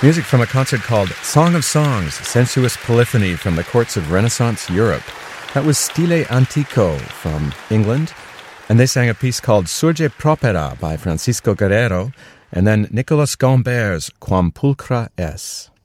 Music from a concert called Song of Songs, Sensuous Polyphony from the courts of Renaissance Europe. That was Stile Antico from England, and they sang a piece called Surge Propera by Francisco Guerrero, and then Nicolas Gambert's Quam Pulchra Es.